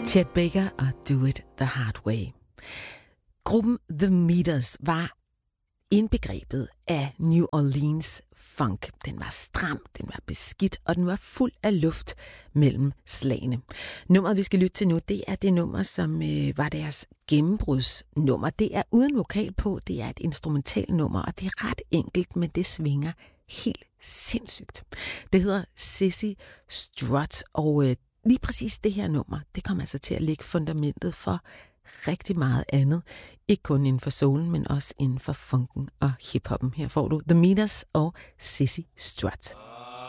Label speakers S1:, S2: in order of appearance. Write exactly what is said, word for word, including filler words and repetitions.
S1: Chet Baker og Do It The Hard Way. Gruppen The Meters var indbegrebet af New Orleans funk. Den var stram, den var beskidt, og den var fuld af luft mellem slagene. Nummeret, vi skal lytte til nu, det er det nummer, som øh, var deres gennembrudsnummer. Det er uden vokal på, det er et instrumentalnummer, og det er ret enkelt, men det svinger helt sindssygt. Det hedder Sissy Strut, og øh, lige præcis det her nummer, det kommer altså til at lægge fundamentet for rigtig meget andet. Ikke kun inden for soulen, men også inden for funken og hiphoppen. Her får du The Meters og Sissy Strut.